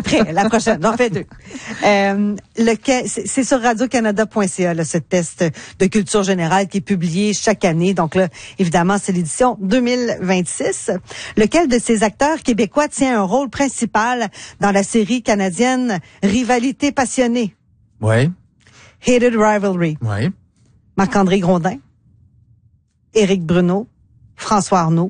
Après, la prochaine, on fait 2. C'est sur radiocanada.ca, là, ce test de culture générale qui est publié chaque année. Donc là, évidemment, c'est l'édition 2026. Lequel de ces acteurs québécois tient un rôle principal dans la série canadienne Rivalité passionnée? Oui. Hated Rivalry. Oui. Marc-André Grondin, Éric Bruno, François Arnaud.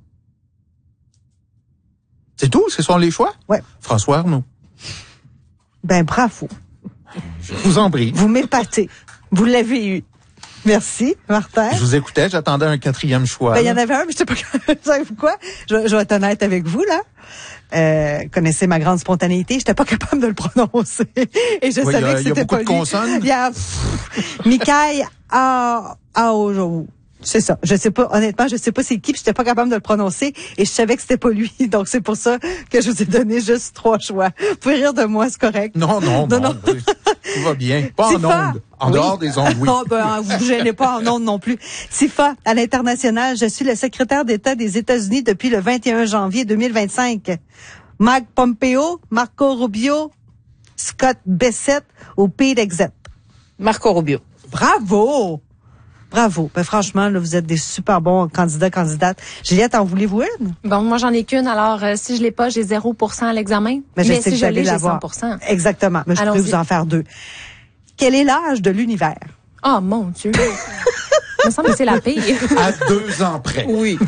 C'est tout? Ce sont les choix? Ouais. François Arnaud. Ben, bravo. Je vous en prie. Vous m'épatez. Vous l'avez eu. Merci, Martin. Je vous écoutais, j'attendais un 4e choix. Ben, il y en avait un, mais je sais pas, savez-vous quoi? Je vais être honnête avec vous, là. Connaissez ma grande spontanéité, j'étais pas capable de le prononcer. Et je savais que c'était pas lui. Il y a beaucoup de consonnes. Il y a Mikaï Aojo. C'est ça. Je sais pas, honnêtement, je sais pas c'est qui, puis j'étais pas capable de le prononcer et je savais que c'était pas lui. Donc, c'est pour ça que je vous ai donné juste 3 choix. Vous pouvez rire de moi, c'est correct. Non. Tout va bien. Pas Tifa. en ondes. En dehors des ondes, oui. Oh, ben, vous gênez pas en ondes non plus. Tifa, à l'international, je suis le secrétaire d'État des États-Unis depuis le 21 janvier 2025. Mike Pompeo, Marco Rubio, Scott Bessette ou Pete Exet. Marco Rubio. Bravo! Bravo. Ben, franchement, là, vous êtes des super bons candidates. Juliette, en voulez-vous une? Bon, moi, j'en ai qu'une. Alors, si je l'ai pas, j'ai 0% à l'examen. Mais je sais si que je l'ai, j'ai l'avoir. 100%. Exactement. Mais je pourrais vous en faire 2. Quel est l'âge de l'univers? Oh, mon Dieu. Il me semble que c'est la pire. À 2 ans près. Oui.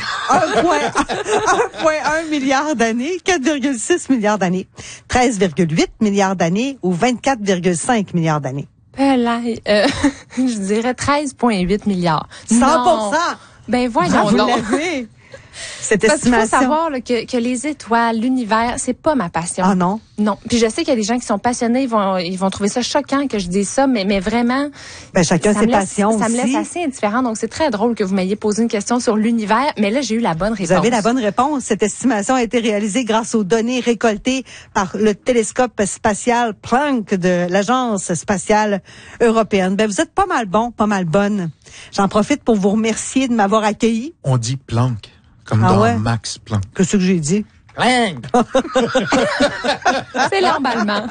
1,1 milliard d'années, 4,6 milliards d'années, 13,8 milliards d'années ou 24,5 milliards d'années? Je dirais 13,8 milliards. 100%! Non. Ben voyons Vous donc. l'avez! Cette Parce qu'il faut estimation. savoir là, que les étoiles, l'univers, c'est pas ma passion. Ah non? Non. Puis je sais qu'il y a des gens qui sont passionnés, ils vont trouver ça choquant que je dise ça, mais vraiment. Ben, chacun ses passions aussi. Ça me laisse assez indifférent. Donc c'est très drôle que vous m'ayez posé une question sur l'univers, mais là j'ai eu la bonne réponse. Vous avez la bonne réponse. Cette estimation a été réalisée grâce aux données récoltées par le télescope spatial Planck de l'Agence spatiale européenne. Ben, vous êtes pas mal bon, pas mal bonne. J'en profite pour vous remercier de m'avoir accueilli. On dit Planck, comme Ah dans ouais? Max Planck. Qu'est-ce que j'ai dit? Planck! C'est l'emballement.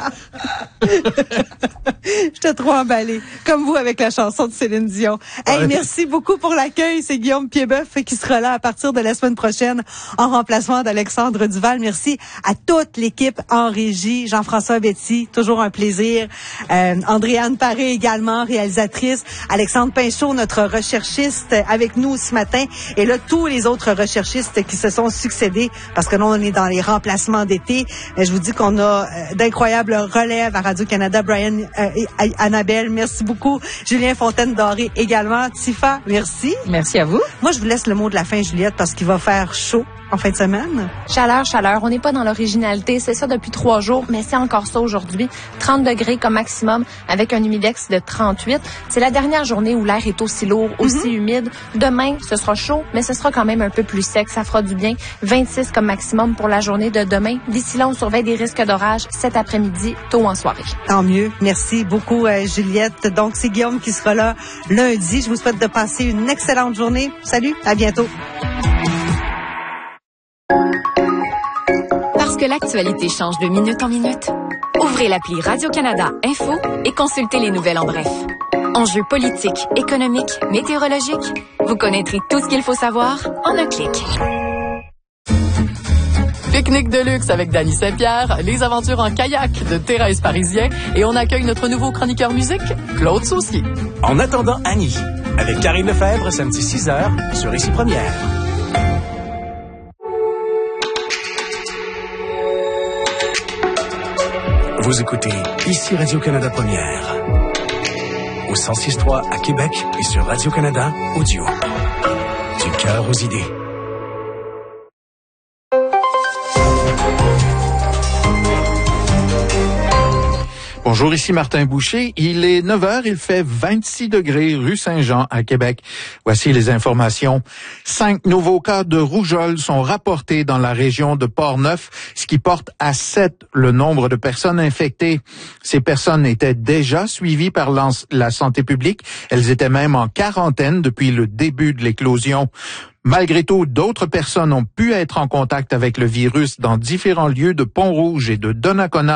J'étais trop emballée. Comme vous avec la chanson de Céline Dion. Hey, merci beaucoup pour l'accueil. C'est Guillaume Piedboeuf qui sera là à partir de la semaine prochaine en remplacement d'Alexandre Duval. Merci à toute l'équipe en régie. Jean-François Betty, toujours un plaisir. Andréane Paré également, réalisatrice. Alexandre Pinchot, notre recherchiste avec nous ce matin. Et là, tous les autres recherchistes qui se sont succédés parce que là, on est dans les remplacements d'été. Je vous dis qu'on a d'incroyables relèves à Radio-Canada. Brian Annabelle, merci beaucoup. Julien Fontaine-Doré également. Tifa, merci. Merci à vous. Moi, je vous laisse le mot de la fin, Juliette, parce qu'il va faire chaud en fin de semaine. Chaleur. On n'est pas dans l'originalité. C'est ça depuis 3 jours, mais c'est encore ça aujourd'hui. 30 degrés comme maximum avec un humidex de 38. C'est la dernière journée où l'air est aussi lourd, aussi humide. Demain, ce sera chaud, mais ce sera quand même un peu plus sec. Ça fera du bien. 26 comme maximum pour la journée de demain. D'ici là, on surveille des risques d'orage cet après-midi, tôt en soirée. Tant mieux. Merci beaucoup, Juliette. Donc, c'est Guillaume qui sera là lundi. Je vous souhaite de passer une excellente journée. Salut, à bientôt. Parce que l'actualité change de minute en minute, ouvrez l'appli Radio-Canada Info et consultez les nouvelles en bref. Enjeux politiques, économiques, météorologiques, vous connaîtrez tout ce qu'il faut savoir en un clic. Pique-nique de luxe avec Dany Saint-Pierre, les aventures en kayak de Thérèse Parisien et on accueille notre nouveau chroniqueur musique, Claude Saucier. En attendant Annie, avec Karine Lefebvre, samedi 6h, sur Ici Première. Vous écoutez Ici Radio-Canada Première. Au 106.3 à Québec et sur Radio-Canada Audio. Du cœur aux idées. Bonjour, ici Martin Boucher. Il est 9h, il fait 26 degrés rue Saint-Jean à Québec. Voici les informations. 5 nouveaux cas de rougeole sont rapportés dans la région de Portneuf, ce qui porte à 7 le nombre de personnes infectées. Ces personnes étaient déjà suivies par la santé publique. Elles étaient même en quarantaine depuis le début de l'éclosion. Malgré tout, d'autres personnes ont pu être en contact avec le virus dans différents lieux de Pont-Rouge et de Donnacona.